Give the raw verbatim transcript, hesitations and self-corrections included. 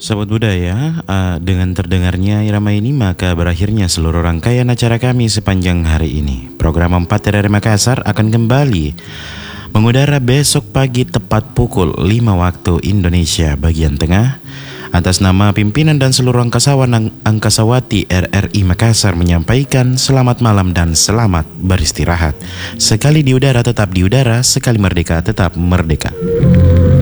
Sahabat budaya, uh, dengan terdengarnya irama ini maka berakhirnya seluruh rangkaian acara kami sepanjang hari ini. Program empat R R Makassar akan kembali mengudara besok pagi tepat pukul lima waktu Indonesia bagian tengah. Atas nama pimpinan dan seluruh angkasawan Ang- Angkasawati R R I Makassar menyampaikan selamat malam dan selamat beristirahat. Sekali di udara tetap di udara, sekali merdeka tetap merdeka.